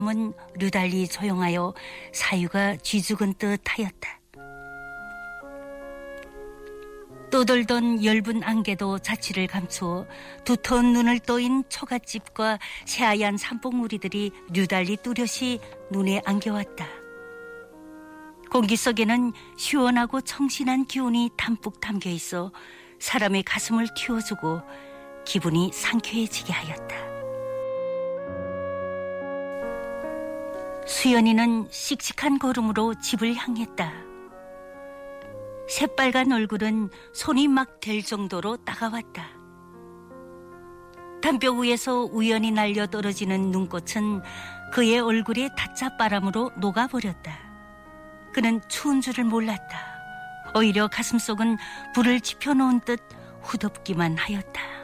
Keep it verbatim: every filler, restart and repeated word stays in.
은 류달리 조용하여 사유가 쥐죽은 듯하였다. 떠돌던 엷은 안개도 자취를 감추어 두터운 눈을 떠인 초가집과 새하얀 산봉우리들이 류달리 뚜렷이 눈에 안겨왔다. 공기 속에는 시원하고 청신한 기운이 담뿍 담겨있어 사람의 가슴을 틔워주고 기분이 상쾌해지게 하였다. 수연이는 씩씩한 걸음으로 집을 향했다. 새빨간 얼굴은 손이 막 될 정도로 따가웠다. 담벼 위에서 우연히 날려 떨어지는 눈꽃은 그의 얼굴에 닷잡바람으로 녹아버렸다. 그는 추운 줄을 몰랐다. 오히려 가슴속은 불을 지펴놓은 듯 후덥기만 하였다.